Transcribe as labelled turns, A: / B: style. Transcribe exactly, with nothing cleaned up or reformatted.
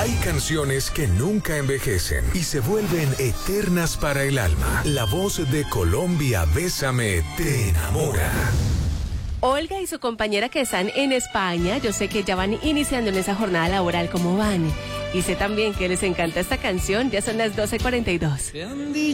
A: Hay canciones que nunca envejecen y se vuelven eternas para el alma. La voz de Colombia, Bésame, te enamora.
B: Olga y su compañera que están en España, yo sé que ya van iniciando en esa jornada laboral. ¿Cómo van? Y sé también que les encanta esta canción. Ya son las doce cuarenta y dos.